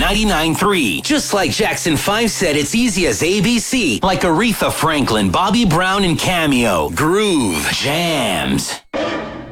99.3. Just like Jackson 5 said, it's easy as ABC. Like Aretha Franklin, Bobby Brown, and Cameo. Groove. Jams.